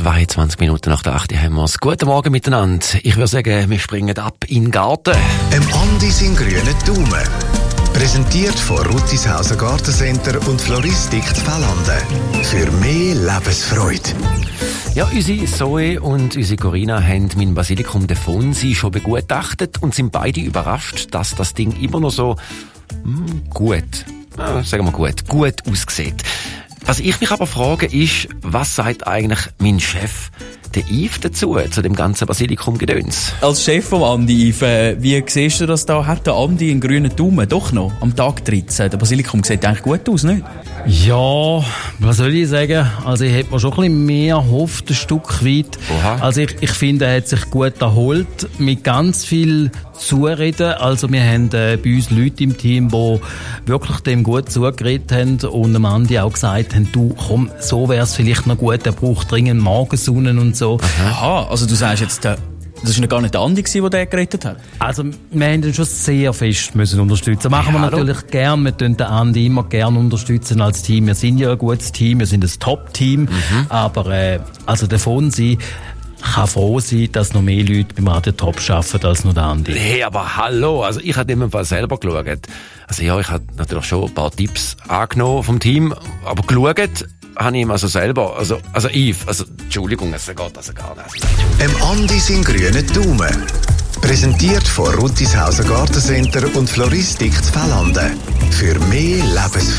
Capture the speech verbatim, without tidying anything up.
zweiundzwanzig Minuten nach der acht haben wir es. Guten Morgen miteinander. Ich würde sagen, wir springen ab in den Garten. Im Andi sein grünen Daumen. Präsentiert von Ruttishauser Gartencenter und Floristik Z'Fällanden. Für mehr Lebensfreude. Ja, unsere Zoe und unsere Corinna haben mein Basilikum de Fonsi schon begutachtet und sind beide überrascht, dass das Ding immer noch so mh, gut, äh, sagen wir gut, gut aussieht. Was ich mich aber frage ist, was sagt eigentlich mein Chef, der Yves, dazu, zu dem ganzen Basilikum-Gedöns? Als Chef vom Andi, Yves, äh, wie siehst du das da? Hat der Andi einen grünen Daumen? Doch noch, am Tag dreizehn. Der Basilikum sieht eigentlich gut aus, nicht? Ja, was soll ich sagen? Also ich hätte mir schon ein bisschen mehr gehofft, ein Stück weit. Oha. Also ich, ich finde, er hat sich gut erholt, mit ganz viel Zureden. Also wir haben äh, bei uns Leute im Team, die wirklich dem gut zugeredet haben und dem Andi auch gesagt haben, du, komm, so wär's vielleicht noch gut, er braucht dringend Morgensonnen und so. Aha, also du sagst jetzt, der das war gar nicht der Andi, der den gerettet hat? Also, wir haben ihn schon sehr fest müssen unterstützen. Machen wir ja, natürlich gern. Wir tun den Andi immer gern unterstützen als Team. Wir sind ja ein gutes Team, wir sind ein Top-Team. Mhm. Aber, äh, also der Fonsi kann froh sein, dass noch mehr Leute beim Radio Top arbeiten als nur der Andi. Hey, aber hallo, also ich habe im Fall selber geschaut. Also ja, ich habe natürlich schon ein paar Tipps angenommen vom Team, aber geschaut habe ich ihm also selber, also, also Yves, also Entschuldigung, es geht also gar nicht. Im Andi sein grünen Daumen. Präsentiert von Ruttishauser Gartencenter und Floristik Z'Fällanden. Für mehr Lebensfreude.